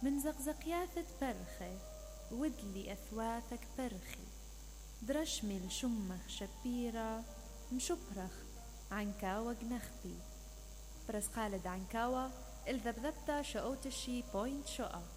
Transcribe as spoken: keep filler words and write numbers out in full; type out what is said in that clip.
من زقزقياثة برخي ودلي أثواثك برخي درشمل شمخ شبيرة مشبرخ عنكاوة جنختي برس خالد عنكاوة الذبذبتا شقوتشي بوينت شقا.